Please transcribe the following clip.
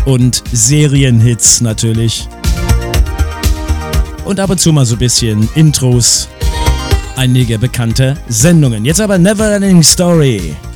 und Serienhits natürlich. Und ab und zu mal so ein bisschen Intros einiger bekannter Sendungen. Jetzt aber Neverending Story.